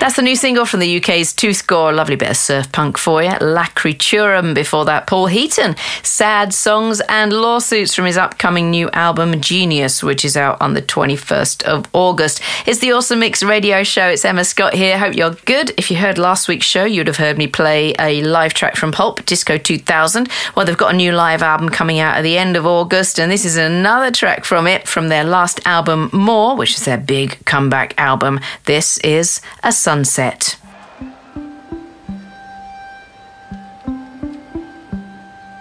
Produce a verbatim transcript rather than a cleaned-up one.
That's the new single from the U K's Tooth Gore. Lovely bit of surf punk for you. Lacriturum. Before that, Paul Heaton. Sad Songs and Lawsuits from his upcoming new album, Genius, which is out on the twenty-first of August. It's the Awesome Mix radio show. It's Emma Scott here. Hope you're good. If you heard last week's show, you'd have heard me play a live track from Pulp, Disco two thousand. Well, they've got a new live album coming out at the end of August, and this is another track from it, from their last album, More, which is their big comeback album. This is A Sunset.